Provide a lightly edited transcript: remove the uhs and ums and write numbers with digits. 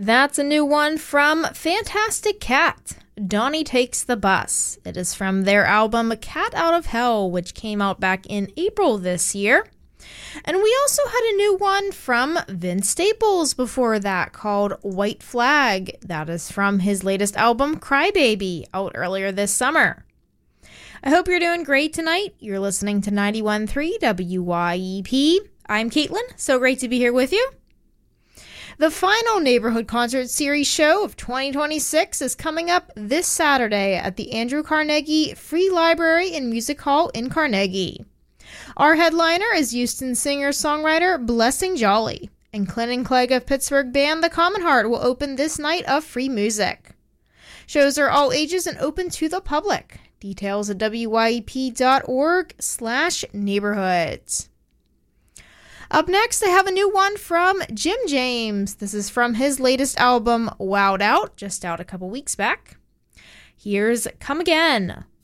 That's a new one from Fantastic Cat. Donnie Takes the Bus. It is from their album Cat Out of Hell, which came out back in April this year. And we also had a new one from Vince Staples before that called White Flag. That is from his latest album, Crybaby, out earlier this summer. I hope you're doing great tonight. You're listening to 91.3 WYEP. I'm Caitlin. So great to be here with you. The final Neighborhood Concert Series show of 2026 is coming up this Saturday at the Andrew Carnegie Free Library and Music Hall in Carnegie. Our headliner is Houston singer-songwriter Blessing Jolly, and Clinton Clegg of Pittsburgh band The Common Heart will open this night of free music. Shows are all ages and open to the public. Details at wyep.org/neighborhoods. Up next, I have a new one from Jim James. This is from his latest album, Wowed Out, just out a couple weeks back. Here's Come Again.